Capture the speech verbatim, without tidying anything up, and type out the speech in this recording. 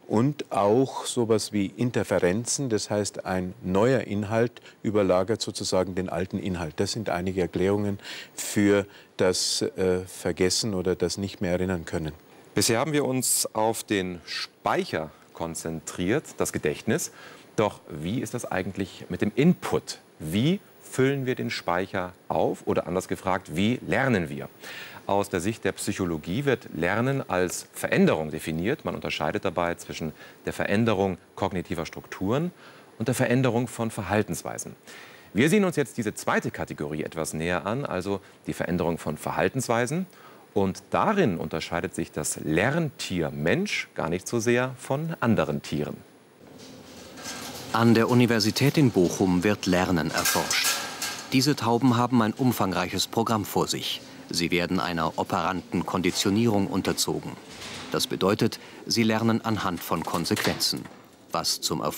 und auch sowas wie Interferenzen, das heißt, ein neuer Inhalt überlagert sozusagen den alten Inhalt. Das sind einige Erklärungen für das äh, Vergessen oder das nicht mehr erinnern können. Bisher haben wir uns auf den Speicher konzentriert, das Gedächtnis. Doch wie ist das eigentlich mit dem Input? Wie füllen wir den Speicher auf? Oder anders gefragt, wie lernen wir? Aus der Sicht der Psychologie wird Lernen als Veränderung definiert. Man unterscheidet dabei zwischen der Veränderung kognitiver Strukturen und der Veränderung von Verhaltensweisen. Wir sehen uns jetzt diese zweite Kategorie etwas näher an, also die Veränderung von Verhaltensweisen. Und darin unterscheidet sich das Lerntier Mensch gar nicht so sehr von anderen Tieren. An der Universität in Bochum wird Lernen erforscht. Diese Tauben haben ein umfangreiches Programm vor sich. Sie werden einer operanten Konditionierung unterzogen. Das bedeutet, sie lernen anhand von Konsequenzen. Was zum Erfolg